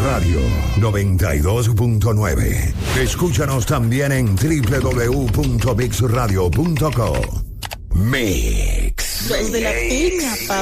Radio 92.9. Escúchanos también en www.mixradio.co. Mix. Los de la piña,